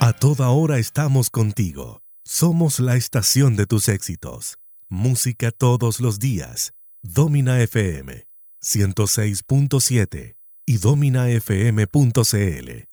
A toda hora estamos contigo. Somos la estación de tus éxitos. Música todos los días. Domina FM 106.7 y dominafm.cl.